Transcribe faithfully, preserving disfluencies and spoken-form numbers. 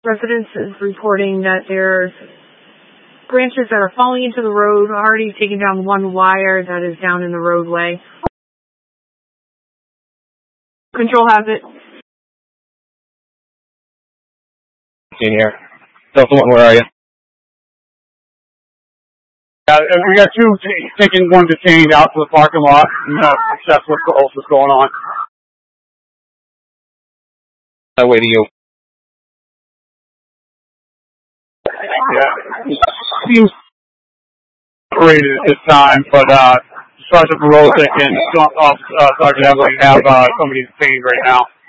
Residents is reporting that there's branches that are falling into the road, already taking down one wire that is down in the roadway. Control has it. In here. Delta One, where are you? Uh, we got two t- taking one detained out to the parking lot and uh, assess what else is going on. That way to you. Yeah. Seems operated at this time, but uh, Sergeant Barosic and uh, Sergeant Evelyn have uh, somebody detained right now.